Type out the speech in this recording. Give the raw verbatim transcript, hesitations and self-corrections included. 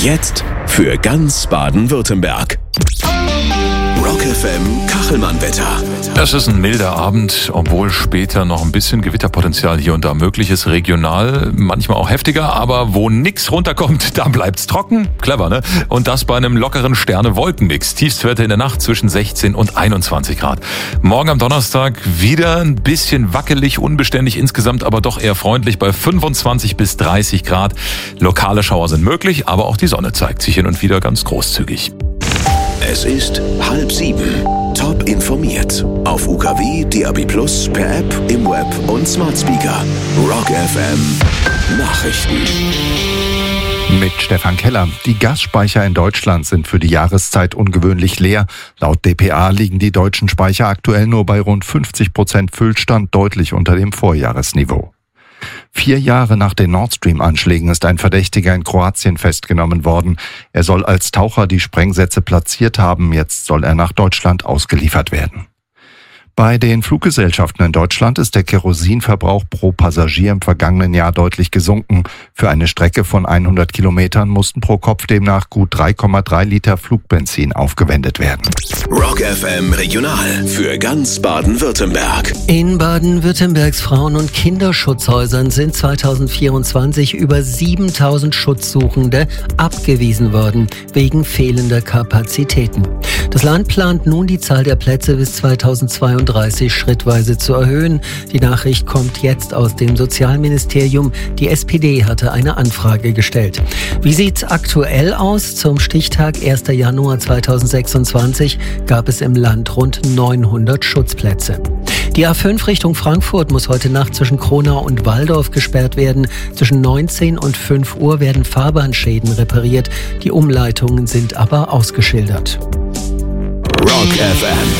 Jetzt für ganz Baden-Württemberg. Rock F M Kachelmann-Wetter. Es ist ein milder Abend, obwohl später noch ein bisschen Gewitterpotenzial hier und da möglich ist. Regional, manchmal auch heftiger, aber wo nix runterkommt, da bleibt's trocken. Clever, ne? Und das bei einem lockeren Sterne-Wolken-Mix. Tiefstwerte in der Nacht zwischen sechzehn und einundzwanzig Grad. Morgen am Donnerstag wieder ein bisschen wackelig, unbeständig insgesamt, aber doch eher freundlich bei fünfundzwanzig bis dreißig Grad. Lokale Schauer sind möglich, aber auch die Sonne zeigt sich hin und wieder ganz großzügig. Es ist halb sieben. Top informiert. Auf U K W, D A B Plus, per App, im Web und Smart Speaker. Rock F M Nachrichten. Mit Stefan Keller. Die Gasspeicher in Deutschland sind für die Jahreszeit ungewöhnlich leer. Laut D P A liegen die deutschen Speicher aktuell nur bei rund fünfzig Prozent Füllstand, deutlich unter dem Vorjahresniveau. Vier Jahre nach den Nord Stream-Anschlägen ist ein Verdächtiger in Kroatien festgenommen worden. Er soll als Taucher die Sprengsätze platziert haben. Jetzt soll er nach Deutschland ausgeliefert werden. Bei den Fluggesellschaften in Deutschland ist der Kerosinverbrauch pro Passagier im vergangenen Jahr deutlich gesunken. Für eine Strecke von hundert Kilometern mussten pro Kopf demnach gut drei Komma drei Liter Flugbenzin aufgewendet werden. Rock F M Regional für ganz Baden-Württemberg. In Baden-Württembergs Frauen- und Kinderschutzhäusern sind zweitausendvierundzwanzig über siebentausend Schutzsuchende abgewiesen worden, wegen fehlender Kapazitäten. Das Land plant nun, die Zahl der Plätze bis zweitausendzweiunddreißig schrittweise zu erhöhen. Die Nachricht kommt jetzt aus dem Sozialministerium. Die S P D hatte eine Anfrage gestellt. Wie sieht's aktuell aus? Zum Stichtag erster Januar zweitausendsechsundzwanzig gab es im Land rund neunhundert Schutzplätze. Die A fünf Richtung Frankfurt muss heute Nacht zwischen Kronau und Walldorf gesperrt werden. Zwischen neunzehn und fünf Uhr werden Fahrbahnschäden repariert. Die Umleitungen sind aber ausgeschildert. Rock F M